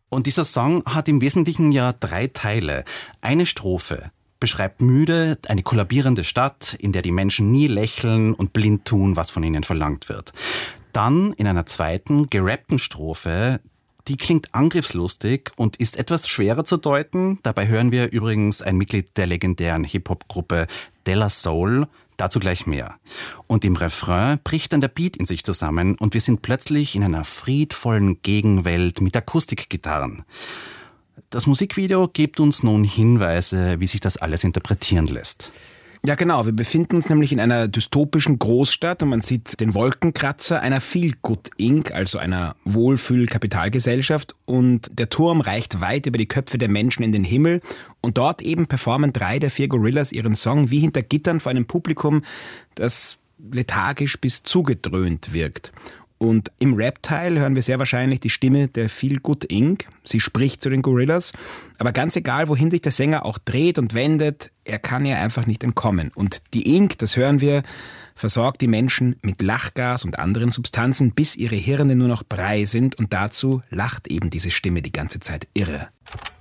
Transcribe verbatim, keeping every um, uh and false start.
Und dieser Song hat im Wesentlichen ja drei Teile. Eine Strophe beschreibt müde eine kollabierende Stadt, in der die Menschen nie lächeln und blind tun, was von ihnen verlangt wird. Dann in einer zweiten, gerappten Strophe, die klingt angriffslustig und ist etwas schwerer zu deuten. Dabei hören wir übrigens ein Mitglied der legendären Hip-Hop-Gruppe De La Soul. Dazu gleich mehr. Und im Refrain bricht dann der Beat in sich zusammen und wir sind plötzlich in einer friedvollen Gegenwelt mit Akustikgitarren. Das Musikvideo gibt uns nun Hinweise, wie sich das alles interpretieren lässt. Ja genau, wir befinden uns nämlich in einer dystopischen Großstadt und man sieht den Wolkenkratzer einer Feel-Good Incorporated, also einer Wohlfühl-Kapitalgesellschaft, und der Turm reicht weit über die Köpfe der Menschen in den Himmel und dort eben performen drei der vier Gorillas ihren Song wie hinter Gittern vor einem Publikum, das lethargisch bis zugedröhnt wirkt. Und im Rap-Teil hören wir sehr wahrscheinlich die Stimme der Feel-Good Incorporated. Sie spricht zu den Gorillas. Aber ganz egal, wohin sich der Sänger auch dreht und wendet, er kann ihr einfach nicht entkommen. Und die Inc, das hören wir, versorgt die Menschen mit Lachgas und anderen Substanzen, bis ihre Hirne nur noch Brei sind. Und dazu lacht eben diese Stimme die ganze Zeit irre.